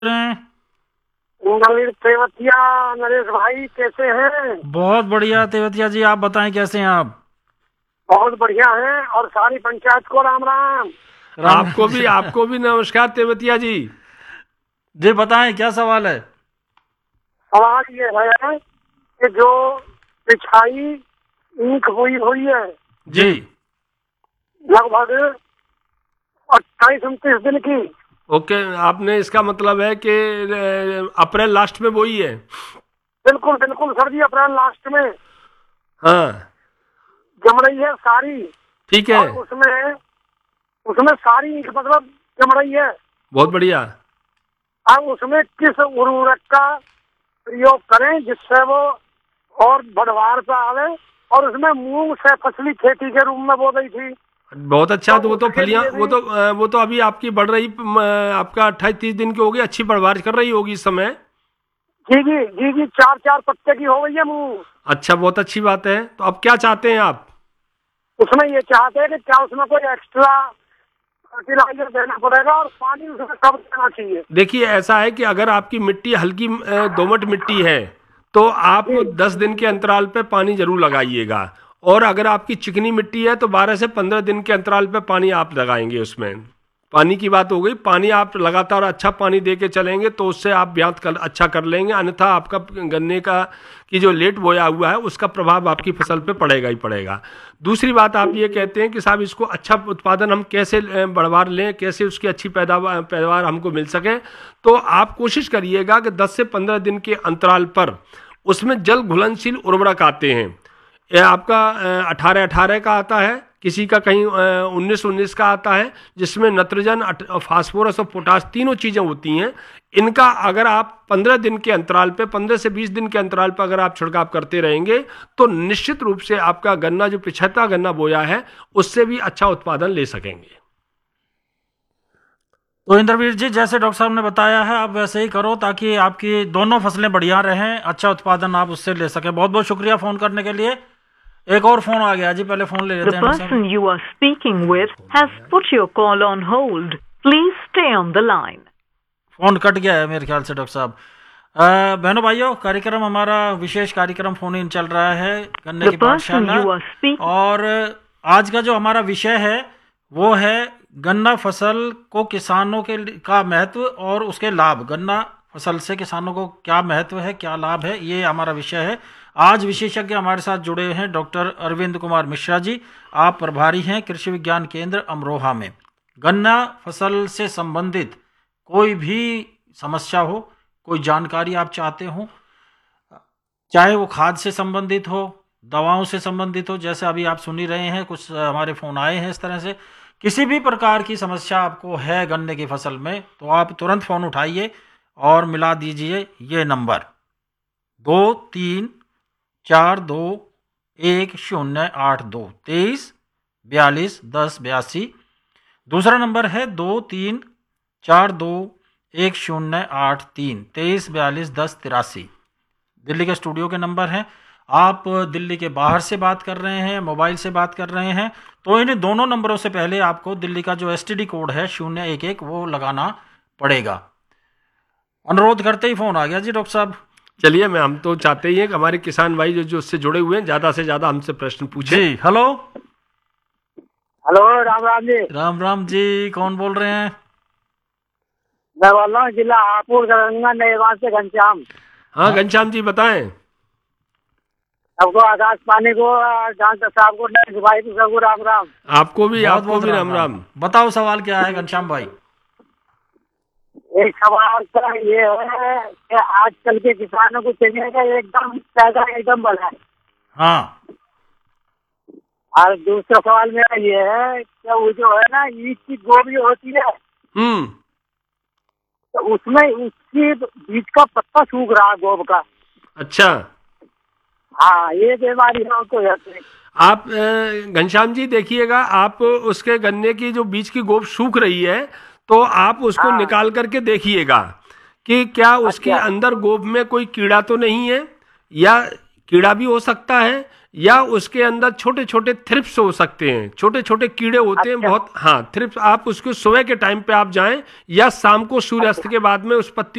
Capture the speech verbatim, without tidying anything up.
नवीन तेवतिया, नरेश भाई कैसे हैं? बहुत बढ़िया तेवतिया जी, आप बताएं कैसे हैं आप? बहुत बढ़िया हैं। और सारी पंचायत को राम राम। राम आपको भी आपको भी नमस्कार तेवतिया जी। जी बताएं क्या सवाल है? सवाल ये है कि जो पिछाई ईंख हुई हुई है जी लगभग अट्ठाईस उनतीस दिन की। ओके, आपने इसका मतलब है कि अप्रैल लास्ट में बोई है? बिल्कुल बिल्कुल सर जी, अप्रैल लास्ट में हाँ जम रही है सारी। ठीक है, और उसमें उसमें सारी ईंख मतलब जम रही है। बहुत बढ़िया। अब उसमें किस उर्वरक का प्रयोग करें जिससे वो और बढ़वार पे आवे? और उसमें मूंग से फसली खेती के रूप में बो रही थी। बहुत अच्छा। तो वो तो उसके फलियां लिए वो भी- तो वो तो अभी आपकी बढ़ रही, आपका अट्ठाईस तीस दिन की होगी, अच्छी बढ़वार कर रही होगी इस समय। जी जी जी जी चार चार पत्ते की हो गई है मूंग। अच्छा, बहुत अच्छी बात है। तो अब क्या चाहते हैं आप? उसमें ये चाहते हैं कि क्या उसमें कोई एक्स्ट्रा फर्टिलाइजर देना पड़ेगा और पानी उसमें कब देना चाहिए? देखिए, ऐसा है कि अगर आपकी मिट्टी हल्की अ, दोमट मिट्टी है तो आप दस दिन के अंतराल पे पानी जरूर लगाइएगा। और अगर आपकी चिकनी मिट्टी है तो बारह से पंद्रह दिन के अंतराल पे पानी आप लगाएंगे। उसमें पानी की बात हो गई। पानी आप लगातार अच्छा पानी दे के चलेंगे तो उससे आप ब्यात कर अच्छा कर लेंगे, अन्यथा आपका गन्ने का की जो लेट बोया हुआ है उसका प्रभाव आपकी फसल पे पड़ेगा ही पड़ेगा। दूसरी बात, आप ये कहते हैं कि साहब इसको अच्छा उत्पादन हम कैसे बढ़वा लें, कैसे उसकी अच्छी पैदावार पैदावार हमको मिल सके। तो आप कोशिश करिएगा कि दस से पंद्रह दिन के अंतराल पर उसमें जल घुलनशील उर्वरक आते हैं। ये आपका अठारह अठारह का आता है, किसी का कहीं उन्नीस उन्नीस का आता है, जिसमें नत्रजन, फास्फोरस और पोटास तीनों चीज़ें होती हैं। इनका अगर आप पंद्रह दिन के अंतराल पे, पंद्रह से बीस दिन के अंतराल पर अगर आप छिड़काव करते रहेंगे तो निश्चित रूप से आपका गन्ना, जो पिछहत्तर गन्ना बोया है, उससे भी अच्छा उत्पादन ले सकेंगे। तो इंद्रवीर जी, जैसे डॉक्टर साहब ने बताया है आप वैसे ही करो ताकि आपकी दोनों फसलें बढ़िया रहें, अच्छा उत्पादन आप उससे ले सकें। बहुत बहुत शुक्रिया फोन करने के लिए। एक और फोन आ गया जी, पहले फोन ले लेते The हैं। person you are speaking with has put your call on hold. Please stay on the line. Phone cut गया है मेरे ख्याल से डॉक्टर साहब। अ, बहनों भाइयों, कार्यक्रम हमारा विशेष कार्यक्रम फोन इन चल रहा है गन्ने The की person पाठशाला। you are speaking और आज का जो हमारा विषय है वो है गन्ना फसल को किसानों के लि- का महत्व और उसके लाभ। गन्ना फसल से किसानों को क्या महत्व है, क्या लाभ है, ये हमारा विषय है। आज विशेषज्ञ हमारे साथ जुड़े हैं डॉक्टर अरविंद कुमार मिश्रा जी। आप प्रभारी हैं कृषि विज्ञान केंद्र अमरोहा में। गन्ना फसल से संबंधित कोई भी समस्या हो, कोई जानकारी आप चाहते हो, चाहे वो खाद से संबंधित हो, दवाओं से संबंधित हो, जैसे अभी आप सुन ही रहे हैं, कुछ हमारे फोन आए हैं इस तरह से, किसी भी प्रकार की समस्या आपको है गन्ने की फसल में, तो आप तुरंत फोन उठाइए और मिला दीजिए ये नंबर दो तीन चार दो एक शून्य आठ दो तेईस बयालीस दस बयासी। दूसरा नंबर है दो तीन चार दो एक शून्य आठ तीन तेईस बयालीस दस तिरासी। दिल्ली के स्टूडियो के नंबर हैं। आप दिल्ली के बाहर से बात कर रहे हैं, मोबाइल से बात कर रहे हैं, तो इन दोनों नंबरों से पहले आपको दिल्ली का जो एसटीडी कोड है शून्य एक एक वो लगाना पड़ेगा। अनुरोध करते ही फोन आ गया जी डॉक्टर साहब। चलिए, मैं हम तो चाहते ही हैं कि हमारे किसान भाई जो जो उससे जुड़े हुए हैं ज्यादा से ज्यादा हमसे प्रश्न पूछे। जी हेलो। हेलो, राम राम जी। राम राम जी, कौन बोल रहे हैं? मैं बोल रहा हूँ जिला हापुड़ दरभंगा नरेगांव से घनश्याम। हाँ घनश्याम जी बताएं। सबको आकाश पानी को, डॉक्टर साहब को, नरेश भाई को, सबको राम राम। आपको भी बहुत आपको बहुत भी राम राम। बताओ सवाल क्या है घनश्याम भाई? एक सवाल का ये है कि आजकल के किसानों को चाहिए कि एकदम पैदा एकदम बढ़ाए। हाँ। और दूसरा सवाल मेरा ये है कि वो जो है ना ईद की गोभी होती है, हम्म तो उसमें उसकी बीज का पत्ता सूख रहा है गोब का। अच्छा, हाँ, ये बीमारी है तो है। आप अ, घनश्याम जी देखिएगा, आप उसके गन्ने की जो बीज की गोब सूख रही है तो आप उसको हाँ। निकाल करके देखिएगा कि क्या उसके अच्छा। अंदर गोब में कोई कीड़ा तो नहीं है, या कीड़ा भी हो सकता है, या उसके अंदर छोटे छोटे थ्रिप्स हो सकते हैं, छोटे छोटे कीड़े होते हैं बहुत। हाँ, थ्रिप्स, आप उसको सुबह के टाइम पे आप जाएं या शाम को सूर्यास्त के बाद में उस पत्ती